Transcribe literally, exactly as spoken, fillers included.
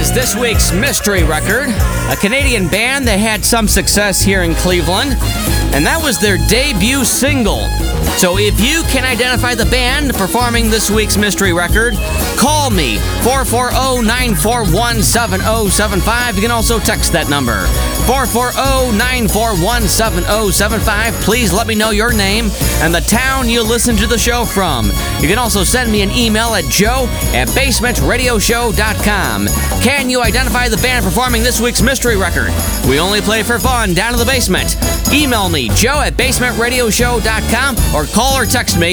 is this week's mystery record, a Canadian band that had some success here in Cleveland, and that was their debut single. So if you can identify the band performing this week's mystery record, call me, four four zero, nine four one, seven zero seven five. You can also text that number, four four zero, nine four one, seven zero seven five. Please let me know your name and the town you listen to the show from. You can also send me an email at joe at basement radio show dot com. Can you identify the band performing this week's mystery record? We only play for fun down in the basement. Email me, joe at basement radio show dot com, or call or text me